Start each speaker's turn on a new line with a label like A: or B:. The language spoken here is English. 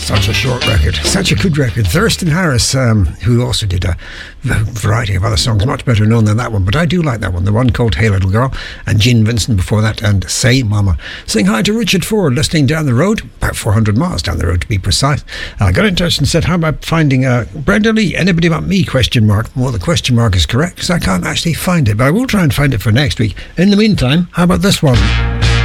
A: Such a short record, such a good record. Thurston Harris, who also did a variety of other songs, much better known than that one, but I do like that one, the one called Hey Little Girl, and Gene Vincent before that, and Say Mama. Saying hi to Richard Ford, listening down the road, about 400 miles down the road to be precise. Got in touch and said, how about finding Brenda Lee, anybody but me, question mark. Well, the question mark is correct, because I can't actually find it, but I will try and find it for next week. In the meantime, how about this one?